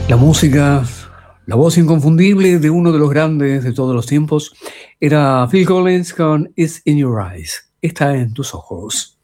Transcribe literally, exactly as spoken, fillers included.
La música, la voz inconfundible de uno de los grandes de todos los tiempos era Phil Collins con It's in Your Eyes. Está en tus ojos.